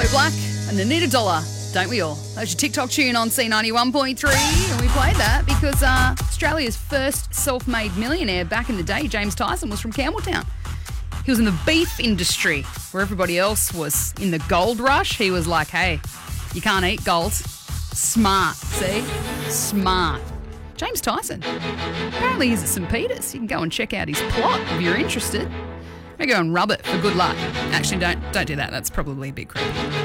Chloe Black and Anita Dollar, don't we all? That was your TikTok tune on C91.3, and we played that because Australia's first self-made millionaire back in the day, James Tyson, was from Campbelltown. He was in the beef industry where everybody else was in the gold rush. He was like, hey, you can't eat gold. Smart, see? Smart. James Tyson. Apparently he's at St. Peter's. You can go and check out his plot if you're interested. Maybe go and rub it for good luck. Actually, don't do that. That's probably a bit creepy.